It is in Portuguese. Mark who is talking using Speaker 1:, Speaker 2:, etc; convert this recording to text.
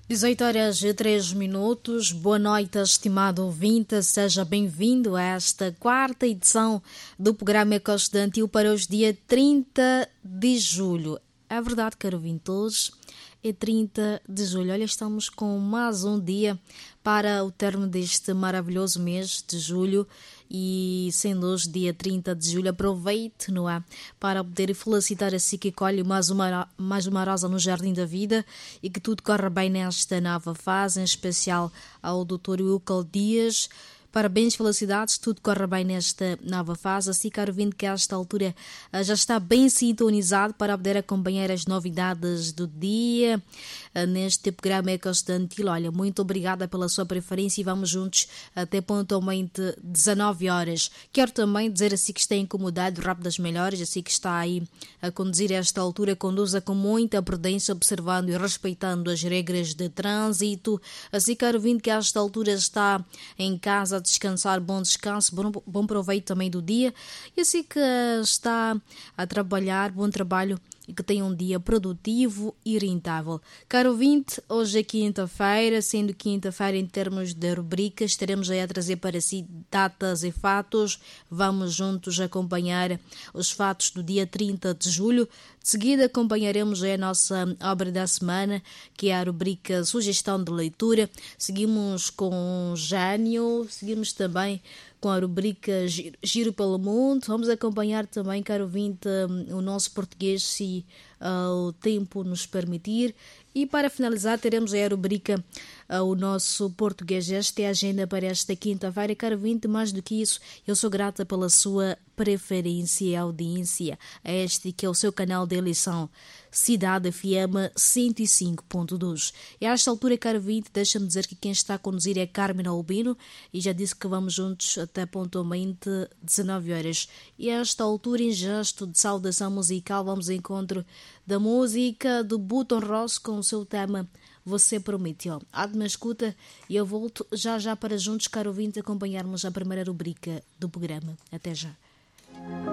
Speaker 1: 18h03. Boa noite, estimado ouvinte. Seja bem-vindo a esta quarta edição do programa Ecoestudantil para os dias 30 de julho. É verdade, caro ouvinte, hoje é 30 de julho. Olha, estamos com mais um dia para o término deste maravilhoso mês de julho. E sendo hoje dia 30 de julho, aproveite, não é? Para poder felicitar a si que colhe mais uma rosa no Jardim da Vida e que tudo corra bem nesta nova fase, em especial ao Dr. Wilker Dias. Parabéns, felicidades, tudo corre bem nesta nova fase. Assim, caro ouvinte, que a esta altura já está bem sintonizado para poder acompanhar as novidades do dia neste programa Ecoestudantil. Olha, muito obrigada pela sua preferência e vamos juntos até pontualmente 19 horas. Quero também dizer assim que está incomodado, Rap das Melhores, assim que está aí a conduzir a esta altura, conduza com muita prudência, observando e respeitando as regras de trânsito. Assim, caro ouvinte, que a esta altura está em casa a descansar, bom descanso, bom proveito também do dia. E assim que está a trabalhar, bom trabalho e que tenha um dia produtivo e rentável. Caro ouvinte, hoje é quinta-feira, sendo quinta-feira em termos de rubricas, estaremos aí a trazer para si datas e fatos. Vamos juntos acompanhar os fatos do dia 30 de julho. De seguida acompanharemos a nossa obra da semana, que é a rubrica Sugestão de Leitura. Seguimos com Jânio, seguimos também com a rubrica Giro pelo Mundo. Vamos acompanhar também, caro ouvinte, o nosso português, se o tempo nos permitir. E para finalizar, teremos a rubrica o nosso português. Esta é a agenda para esta quinta-feira. Caro ouvinte, mais do que isso, eu sou grata pela sua preferência e audiência a este que é o seu canal de eleição, Cidade FM 105.2. E a esta altura, caro ouvinte, deixa-me dizer que quem está a conduzir é Carmen Albino e já disse que vamos juntos até pontualmente 19 horas. E a esta altura, em gesto de saudação musical, vamos ao encontro da música do Button Ross com o seu tema Você Prometeu. Há de me escuta e eu volto já para juntos, caro ouvinte, acompanharmos a primeira rubrica do programa. Até já.